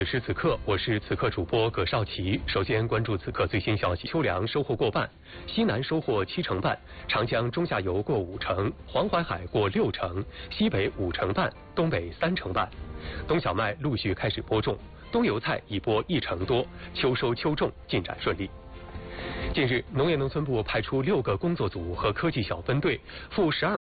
此时此刻，我是此刻主播葛少奇。首先关注此刻最新消息：秋粮收获过半，西南收获70%半，长江中下游过50%，黄淮海过60%，西北50%半，东北30%半。冬小麦陆续开始播种，冬油菜已播1成多，秋收秋种进展顺利。近日，农业农村部派出6个工作组和科技小分队赴12